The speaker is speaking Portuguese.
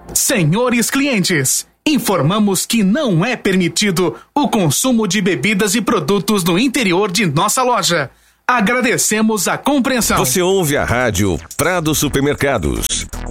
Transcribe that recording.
Senhores clientes, informamos que não é permitido o consumo de bebidas e produtos no interior de nossa loja. Agradecemos a compreensão. Você ouve a rádio Prado Supermercados.